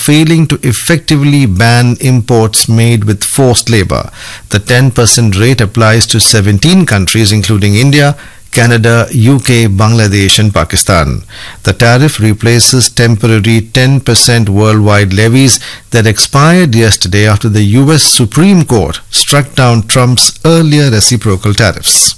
failing to effectively ban imports made with forced labor. The 10% rate applies to 17 countries including India, Canada, UK, Bangladesh and Pakistan. The tariff replaces temporary 10% worldwide levies that expired yesterday after the US Supreme Court struck down Trump's earlier reciprocal tariffs.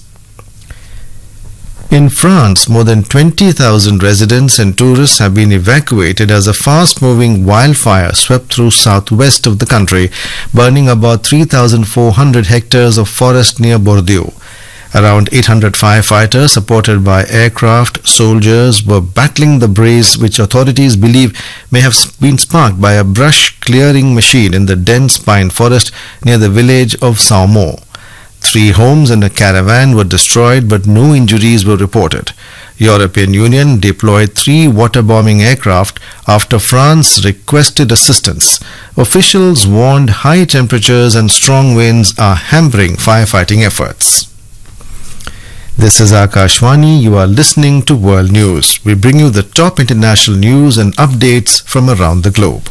In France, more than 20,000 residents and tourists have been evacuated as a fast-moving wildfire swept through southwest of the country, burning about 3,400 hectares of forest near Bordeaux. Around 800 firefighters, supported by aircraft, soldiers, were battling the blaze which authorities believe may have been sparked by a brush clearing machine in the dense pine forest near the village of Saumur. 3 homes and a caravan were destroyed, but no injuries were reported. European Union deployed 3 waterbombing aircraft after France requested assistance. Officials warned high temperatures and strong winds are hampering firefighting efforts. This is Akashvani. You are listening to World News. We bring you the top international news and updates from around the globe.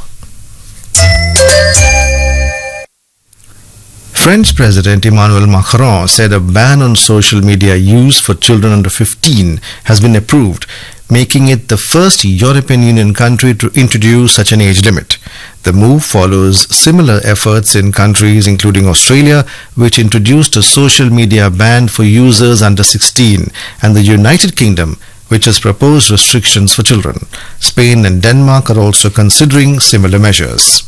French President Emmanuel Macron said a ban on social media use for children under 15 has been approved, making it the first European Union country to introduce such an age limit. The move follows similar efforts in countries including Australia, which introduced a social media ban for users under 16, and the United Kingdom, which has proposed restrictions for children. Spain and Denmark are also considering similar measures.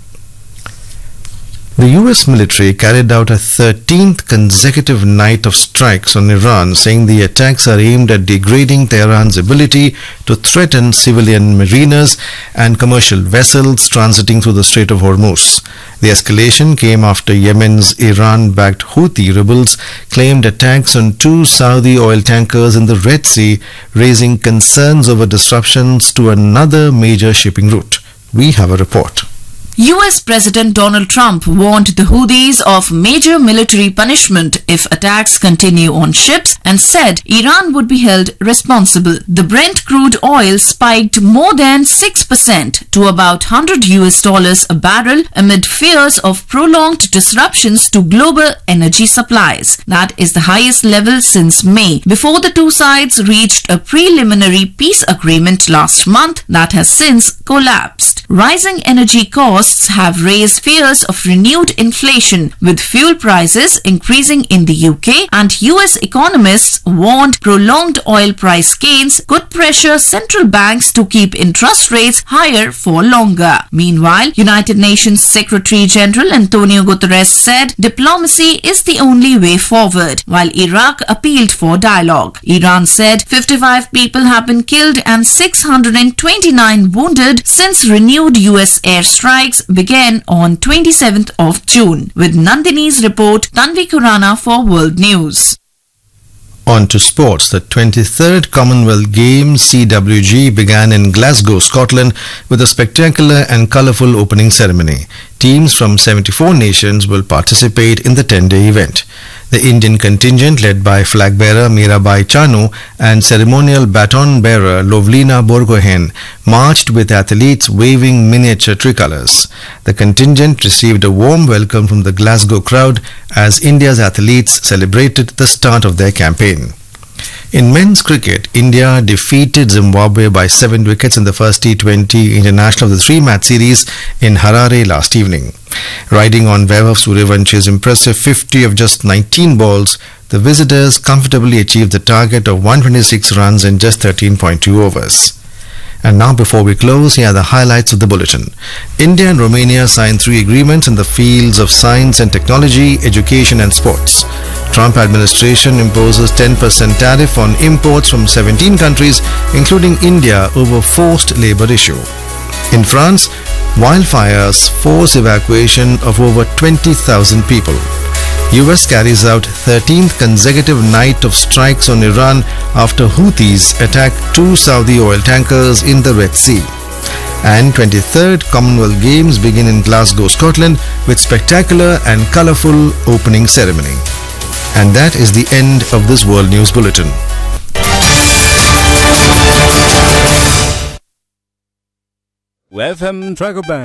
The US military carried out a 13th consecutive night of strikes on Iran, saying the attacks are aimed at degrading Tehran's ability to threaten civilian mariners and commercial vessels transiting through the Strait of Hormuz. The escalation came after Yemen's Iran-backed Houthi rebels claimed attacks on 2 Saudi oil tankers in the Red Sea, raising concerns over disruptions to another major shipping route. We have a report. US President Donald Trump warned the Houthis of major military punishment if attacks continue on ships and said Iran would be held responsible. The Brent crude oil spiked more than 6% to about $100 a barrel amid fears of prolonged disruptions to global energy supplies. That is the highest level since May, before the two sides reached a preliminary peace agreement last month that has since collapsed. Rising energy costs have raised fears of renewed inflation, with fuel prices increasing in the UK, and US economists warned prolonged oil price gains could pressure central banks to keep interest rates higher for longer. Meanwhile, United Nations Secretary General Antonio Guterres said diplomacy is the only way forward, while Iraq appealed for dialogue. Iran said 55 people have been killed and 629 wounded since renewed US airstrikes began on 27th of June. With Nandini's report, Tanvi Khurana for World News. On to sports. The 23rd Commonwealth Games CWG began in Glasgow, Scotland, with a spectacular and colourful opening ceremony. Teams from 74 nations will participate in the 10-day event. The Indian contingent, led by flag bearer Mirabai Chanu and ceremonial baton bearer Lovlina Borgohain, marched with athletes waving miniature tricolours. The contingent received a warm welcome from the Glasgow crowd as India's athletes celebrated the start of their campaign. In men's cricket, India defeated Zimbabwe by 7 wickets in the first T20 international of the 3-match series in Harare last evening. Riding on Vaibhav Suryavanshi's impressive 50 of just 19 balls, the visitors comfortably achieved the target of 126 runs in just 13.2 overs. And now, before we close, here are the highlights of the bulletin. India and Romania signed 3 agreements in the fields of science and technology, education and sports. Trump administration imposes 10% tariff on imports from 17 countries, including India, over forced labor issue. In France, wildfires force evacuation of over 20,000 people. US carries out 13th consecutive night of strikes on Iran after Houthis attack 2 Saudi oil tankers in the Red Sea. And 23rd Commonwealth Games begin in Glasgow, Scotland, with spectacular and colourful opening ceremony. And that is the end of this World News Bulletin. FM Trago Band.